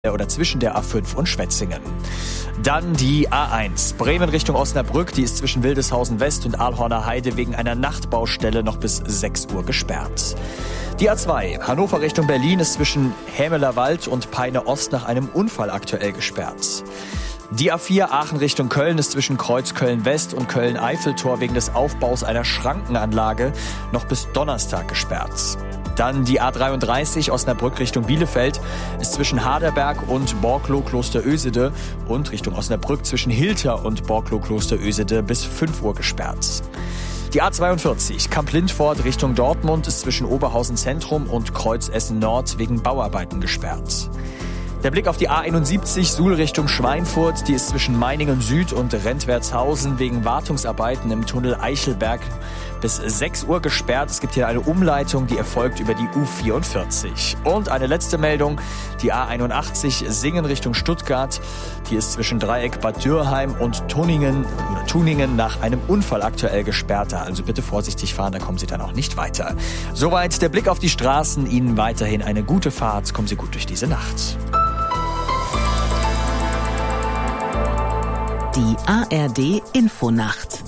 oder zwischen der A5 und Schwetzingen. Dann die A1, Bremen Richtung Osnabrück, die ist zwischen Wildeshausen West und Ahlhorner Heide wegen einer Nachtbaustelle noch bis 6 Uhr gesperrt. Die A2, Hannover Richtung Berlin, ist zwischen Hämeler Wald und Peine Ost nach einem Unfall aktuell gesperrt. Die A4 Aachen Richtung Köln ist zwischen Kreuz Köln-West und Köln-Eiffeltor wegen des Aufbaus einer Schrankenanlage noch bis Donnerstag gesperrt. Dann die A33 Osnabrück Richtung Bielefeld ist zwischen Haderberg und Borklow-Klosterösede und Richtung Osnabrück zwischen Hilter und Borklow-Klosterösede bis 5 Uhr gesperrt. Die A42 Kamp-Lindfort Richtung Dortmund ist zwischen Oberhausen Zentrum und Kreuz Essen Nord wegen Bauarbeiten gesperrt. Der Blick auf die A71 Suhl Richtung Schweinfurt, die ist zwischen Meiningen Süd und Rentwertshausen wegen Wartungsarbeiten im Tunnel Eichelberg bis 6 Uhr gesperrt. Es gibt hier eine Umleitung, die erfolgt über die U44. Und eine letzte Meldung, die A81 Singen Richtung Stuttgart, die ist zwischen Dreieck Bad Dürrheim und Tuningen nach einem Unfall aktuell gesperrt. Also bitte vorsichtig fahren, da kommen Sie dann auch nicht weiter. Soweit der Blick auf die Straßen. Ihnen weiterhin eine gute Fahrt. Kommen Sie gut durch diese Nacht. Die ARD Infonacht.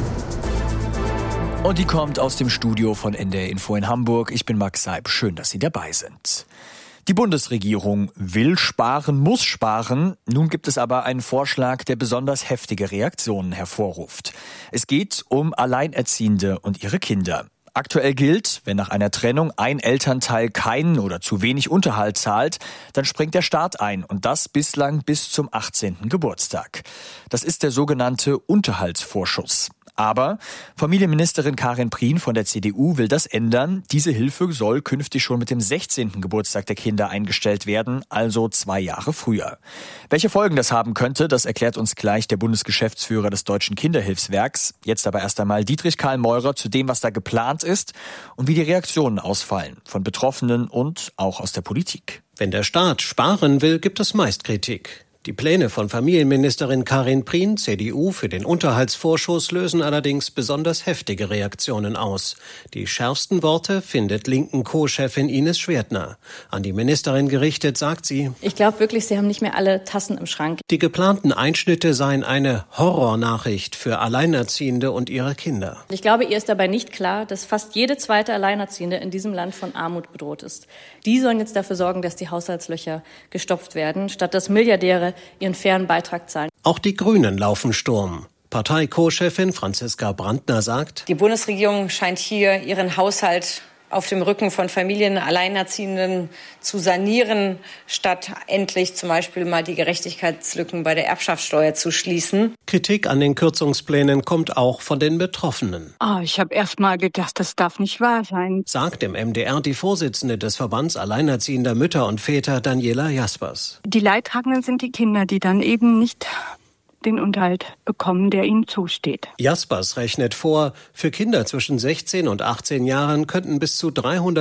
Und die kommt aus dem Studio von NDR Info in Hamburg. Ich bin Max Seib. Schön, dass Sie dabei sind. Die Bundesregierung will sparen, muss sparen. Nun gibt es aber einen Vorschlag, der besonders heftige Reaktionen hervorruft. Es geht um Alleinerziehende und ihre Kinder. Aktuell gilt, wenn nach einer Trennung ein Elternteil keinen oder zu wenig Unterhalt zahlt, dann springt der Staat ein und das bislang bis zum 18. Geburtstag. Das ist der sogenannte Unterhaltsvorschuss. Aber Familienministerin Karin Prien von der CDU will das ändern. Diese Hilfe soll künftig schon mit dem 16. Geburtstag der Kinder eingestellt werden, also 2 Jahre früher. Welche Folgen das haben könnte, das erklärt uns gleich der Bundesgeschäftsführer des Deutschen Kinderhilfswerks. Jetzt aber erst einmal Dietrich Karl Meurer zu dem, was da geplant ist und wie die Reaktionen ausfallen von Betroffenen und auch aus der Politik. Wenn der Staat sparen will, gibt es meist Kritik. Die Pläne von Familienministerin Karin Prien, CDU, für den Unterhaltsvorschuss lösen allerdings besonders heftige Reaktionen aus. Die schärfsten Worte findet linken Co-Chefin Ines Schwertner. An die Ministerin gerichtet sagt sie: Ich glaube wirklich, Sie haben nicht mehr alle Tassen im Schrank. Die geplanten Einschnitte seien eine Horrornachricht für Alleinerziehende und ihre Kinder. Ich glaube, ihr ist dabei nicht klar, dass fast jede zweite Alleinerziehende in diesem Land von Armut bedroht ist. Die sollen jetzt dafür sorgen, dass die Haushaltslöcher gestopft werden, statt dass Milliardäre ihren fairen Beitrag zahlen. Auch die Grünen laufen Sturm. Partei-Co-Chefin Franziska Brandner sagt: Die Bundesregierung scheint hier ihren Haushalt auf dem Rücken von Familien, Alleinerziehenden zu sanieren, statt endlich zum Beispiel mal die Gerechtigkeitslücken bei der Erbschaftssteuer zu schließen. Kritik an den Kürzungsplänen kommt auch von den Betroffenen. Ich habe erst mal gedacht, das darf nicht wahr sein, sagt im MDR die Vorsitzende des Verbands Alleinerziehender Mütter und Väter, Daniela Jaspers. Die Leidtragenden sind die Kinder, die dann eben nicht den Unterhalt bekommen, der ihnen zusteht. Jaspers rechnet vor, für Kinder zwischen 16 und 18 Jahren könnten bis zu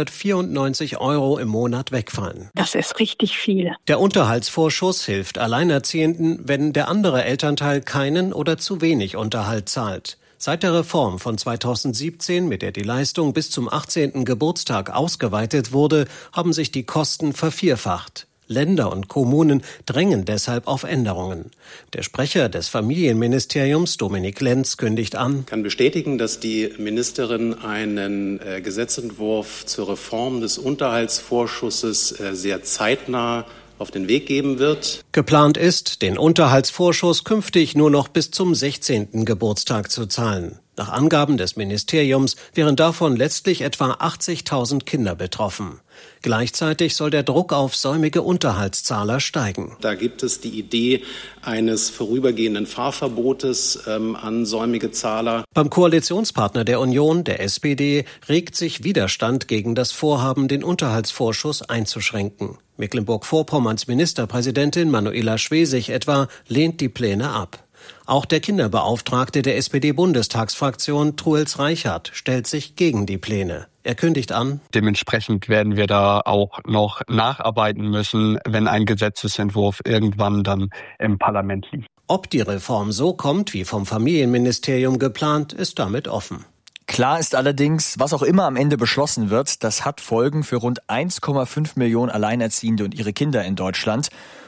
394 € im Monat wegfallen. Das ist richtig viel. Der Unterhaltsvorschuss hilft Alleinerziehenden, wenn der andere Elternteil keinen oder zu wenig Unterhalt zahlt. Seit der Reform von 2017, mit der die Leistung bis zum 18. Geburtstag ausgeweitet wurde, haben sich die Kosten vervierfacht. Länder und Kommunen drängen deshalb auf Änderungen. Der Sprecher des Familienministeriums, Dominik Lenz, kündigt an: Ich kann bestätigen, dass die Ministerin einen Gesetzentwurf zur Reform des Unterhaltsvorschusses sehr zeitnah auf den Weg geben wird. Geplant ist, den Unterhaltsvorschuss künftig nur noch bis zum 16. Geburtstag zu zahlen. Nach Angaben des Ministeriums wären davon letztlich etwa 80.000 Kinder betroffen. Gleichzeitig soll der Druck auf säumige Unterhaltszahler steigen. Da gibt es die Idee eines vorübergehenden Fahrverbotes an säumige Zahler. Beim Koalitionspartner der Union, der SPD, regt sich Widerstand gegen das Vorhaben, den Unterhaltsvorschuss einzuschränken. Mecklenburg-Vorpommerns Ministerpräsidentin Manuela Schwesig etwa lehnt die Pläne ab. Auch der Kinderbeauftragte der SPD-Bundestagsfraktion, Truels Reichert, stellt sich gegen die Pläne. Er kündigt an: Dementsprechend werden wir da auch noch nacharbeiten müssen, wenn ein Gesetzesentwurf irgendwann dann im Parlament liegt. Ob die Reform so kommt, wie vom Familienministerium geplant, ist damit offen. Klar ist allerdings, was auch immer am Ende beschlossen wird, das hat Folgen für rund 1,5 Millionen Alleinerziehende und ihre Kinder in Deutschland.